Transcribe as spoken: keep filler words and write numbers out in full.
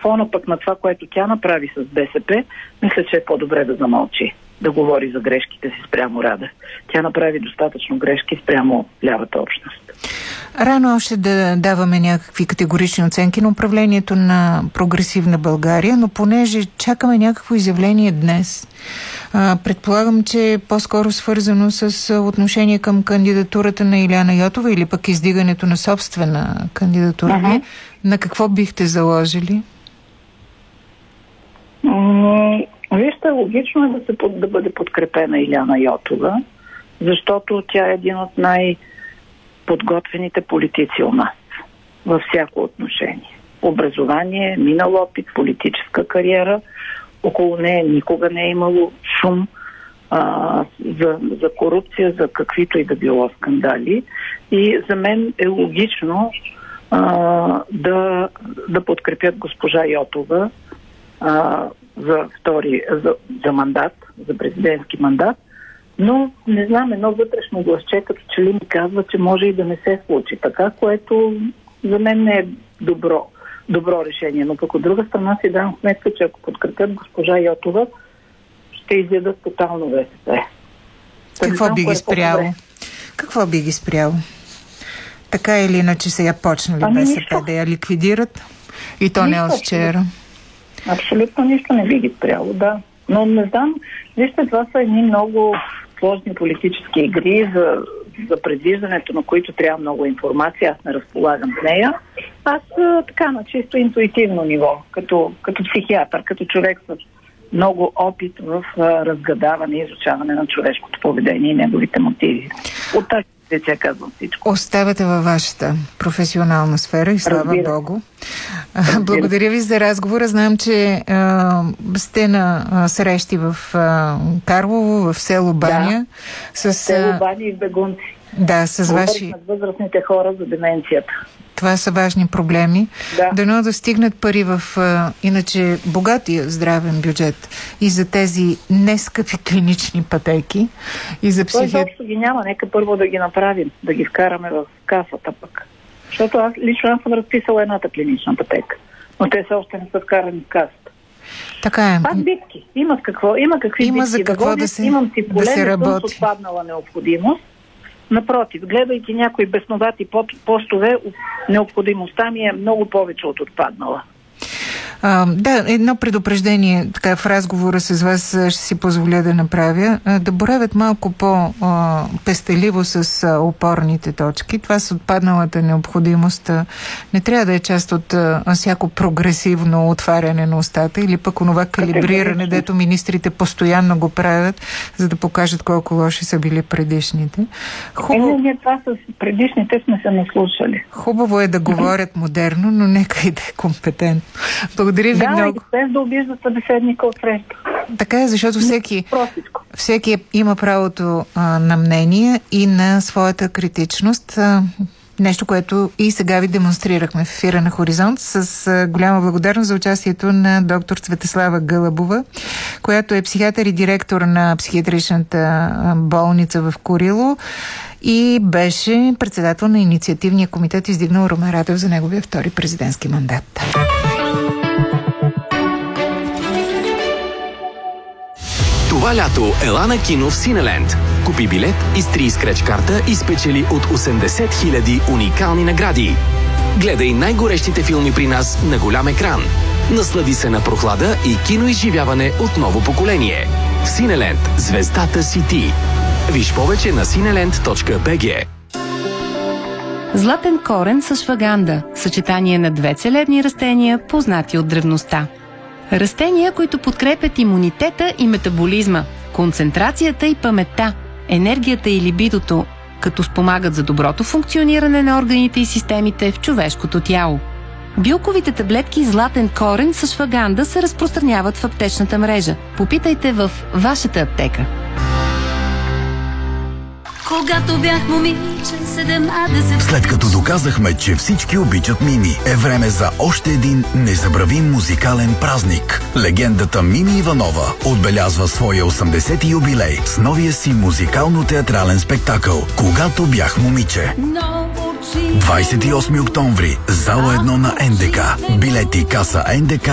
фона пък на това, което тя направи с БСП, мисля, че е по-добре да замълчи, да говори за грешките си спрямо Радев. Тя направи достатъчно грешки спрямо лявата общност. Рано още да даваме някакви категорични оценки на управлението на Прогресивна България, но понеже чакаме някакво изявление днес, а, предполагам, че е по-скоро свързано с отношение към кандидатурата на Илияна Йотова или пък издигането на собствена кандидатура. Uh-huh. На какво бихте заложили? Mm, вижте, логично е да, се, да бъде подкрепена Илияна Йотова, защото тя е един от най- подготвените политици у нас във всяко отношение. Образование, минал опит, политическа кариера. Около нея никога не е имало шум а, за, за корупция, за каквито и да било скандали. И за мен е логично а, да, да подкрепят госпожа Йотова а, за втори, за, за мандат, за президентски мандат. Но, не знам, едно вътрешно гласче, като че ли ми казва, че може и да не се случи така, което за мен не е добро, добро решение. Но пък от друга страна си давам сметка, че ако подкрепят госпожа Йотова, ще изядат тотално БСП. Какво знам, би ги спряло? Е Какво би ги спряло? Така или иначе са я почнали ами БСП нищо. Да я ликвидират? И то нищо, не от вчера. Абсолютно нищо не би ги спряло, да. Но не знам, вижте, това са едни много сложни политически игри, за, за предвиждането на които трябва много информация. Аз не разполагам с нея. Аз така на чисто интуитивно ниво, като, като психиатър, като човек с много опит в а, разгадаване и изучаване на човешкото поведение и неговите мотиви. От тази позиция казвам всичко. Оставате във вашата професионална сфера и слава Разбира. Богу. Разбира. Благодаря ви за разговора. Знам, че а, сте на а, срещи в а, Карлово, в село Баня. Да, с, село Баня и в Бегунци. Да, с Говорих ваши... на възрастните хора за деменцията. Това са важни проблеми. Да. Дано да стигнат пари в а, иначе богатия здравен бюджет и за тези нескъпи клинични пътеки и за психи... Той изобщо ги няма. Нека първо да ги направим, да ги вкараме в касата пък. Защото аз лично аз съм разписала едната клинична пътека, но те все още не са вкарани в касата. Така е. Пак битки. Има какво, има какви има битки за какво да, да се, имам си поле, да се не работи. съм с отпаднала необходимост. Напротив, гледайки някои безновати постове, необходимостта ми е много повече от отпаднала. А, да, едно предупреждение така в разговора с вас ще си позволя да направя. А, да боравят малко по-пестеливо с а, опорните точки. Това с отпадналата необходимост а, не трябва да е част от а, всяко прогресивно отваряне на устата или пък онова калибриране, дето министрите постоянно го правят, за да покажат колко лоши са били предишните. Хубаво... Е, ние това с предишните сме се наслушали. Хубаво е да говорят модерно, но нека и да е компетентно. Благодаря ви да, много. Да, без да обиждат събеседника от среща. Така е, защото всеки, всеки има правото а, на мнение и на своята критичност. А, нещо, което и сега ви демонстрирахме в ефира на Хоризонт с а, голяма благодарност за участието на доктор Цветеслава Гълъбова, която е психиатър и директор на психиатричната болница в Курило и беше председател на инициативния комитет, издигнал Румен Радев за неговия втори президентски мандат. Това лято ела на кино в Синеленд. Купи билет, изтри скреч карта и спечели от осемдесет хиляди уникални награди. Гледай най-горещите филми при нас на голям екран. Наслади се на прохлада и киноизживяване от ново поколение. В Синеленд звездата си ти. Виж повече на синеленд точка би джи. Златен корен с шваганда. Съчетание на две целебни растения, познати от древността. Растения, които подкрепят имунитета и метаболизма, концентрацията и паметта, енергията и либидото, като спомагат за доброто функциониране на органите и системите в човешкото тяло. Билковите таблетки Златен корен с шваганда се разпространяват в аптечната мрежа. Попитайте в вашата аптека. Когато бях момиче, седемнадесет... След като доказахме, че всички обичат Мими, е време за още един незабравим музикален празник. Легендата Мими Иванова отбелязва своя осемдесети юбилей с новия си музикално-театрален спектакъл «Когато бях момиче». двадесет и осми октомври, зала едно на ен де ка. Билети каса ен де ка